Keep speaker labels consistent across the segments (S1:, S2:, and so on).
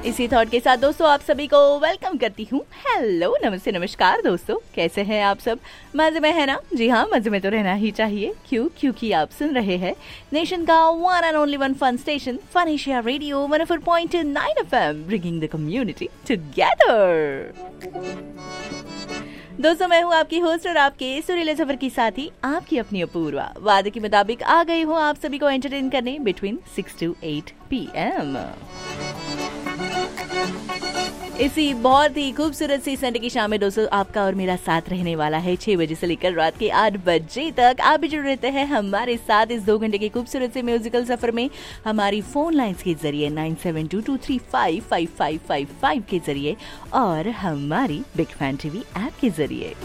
S1: इसी थॉट के साथ दोस्तों आप सभी को वेलकम करती हूँ। हेलो, नमस्ते, नमस्कार दोस्तों, कैसे हैं आप सब? मजे में है ना? जी हाँ, मजे में तो रहना ही चाहिए। क्योंकि आप सुन रहे हैं नेशन का one and only one fun station fun Asia radio 104.9 FM, bringing the community together. दोस्तों मैं हूँ आपकी होस्ट और आपके सुरीले सफर की साथी आपकी अपनी अपूर्वा। वादे के मुताबिक आ गई हूँ आप सभी को एंटरटेन करने बिटवीन 6 to 8 PM। इसी बहुत ही खूबसूरत सी संडे की शाम में दोस्तों आपका और मेरा साथ रहने वाला है 6 बजे से लेकर रात के 8 बजे तक। आप भी जुड़ रहते हैं हमारे साथ इस 2 घंटे के खूबसूरत से म्यूजिकल सफर में हमारी फोन लाइंस के जरिए 9722355555 के जरिए और हमारी बिग फैन टीवी ऐप के जरिए।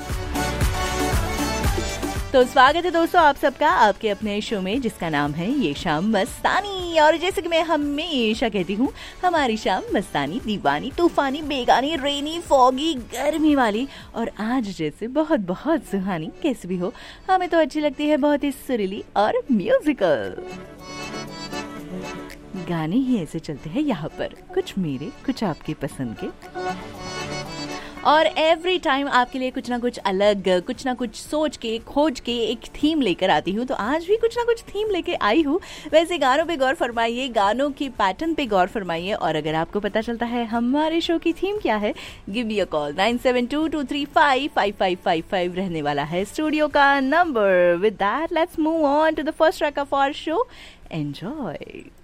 S1: तो स्वागत है दोस्तों आप सबका आपके अपने शो में जिसका नाम है ये शाम मस्तानी। और जैसे कि मैं हमेशा कहती हूँ, हमारी शाम मस्तानी, दीवानी, तूफानी, बेगानी, रेनी, फॉगी, गर्मी वाली और आज जैसे बहुत बहुत सुहानी कैसे भी हो, हमें तो अच्छी लगती है, बहुत ही सुरीली और म्यूजिकल। गाने ही ऐसे चलते हैं यहाँ पर, कुछ मेरे कुछ आपके पसंद के, और एवरी टाइम आपके लिए कुछ ना कुछ अलग, कुछ ना कुछ सोच के खोज के एक थीम लेकर आती हूँ। तो आज भी कुछ ना कुछ थीम लेके आई हूँ। वैसे गानों पे गौर फरमाइए, गानों की पैटर्न पे गौर फरमाइए, और अगर आपको पता चलता है हमारे शो की थीम क्या है, गिव मी अ कॉल। 9722355555 रहने वाला है स्टूडियो का number. With that let's move on to the first track of our show. Enjoy.